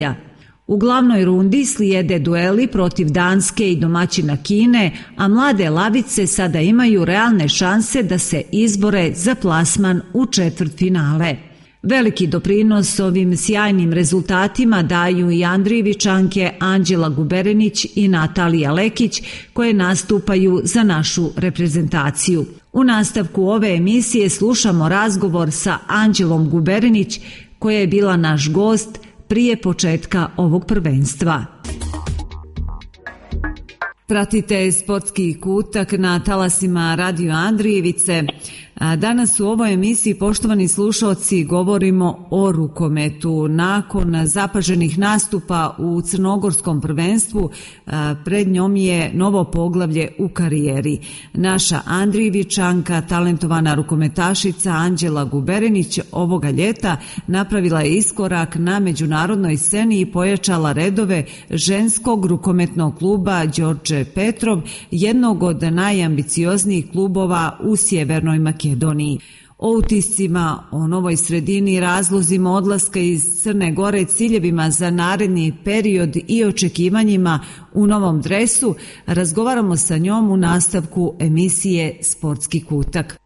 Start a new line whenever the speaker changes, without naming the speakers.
U glavnoj rundi slijede dueli protiv Danske i domaćina Kine, a mlade lavice sada imaju realne šanse da se izbore za plasman u četvrtfinale. Veliki doprinos ovim sjajnim rezultatima daju i Andrijevičanke Anđela Guberenić i Natalija Lekić, koje nastupaju za našu reprezentaciju. U nastavku ove emisije slušamo razgovor sa Anđelom Guberenić, koja je bila naš gost prije početka ovog prvenstva. Pratite Sportski kutak na talasima Radio Andrijevice. Danas u ovoj emisiji, poštovani slušalci, govorimo o rukometu. Nakon zapaženih nastupa u crnogorskom prvenstvu, pred njom je novo poglavlje u karijeri. Naša Andrijevičanka, talentovana rukometašica Anđela Guberenić, ovoga ljeta napravila je iskorak na međunarodnoj sceni i pojačala redove ženskog rukometnog kluba Đorđe Petrov, jednog od najambicioznijih klubova u Sjevernoj Makedoniji. O utiscima, o novoj sredini, razlozima odlaska iz Crne Gore, ciljevima za naredni period i očekivanjima u novom dresu razgovaramo sa njom u nastavku emisije Sportski kutak.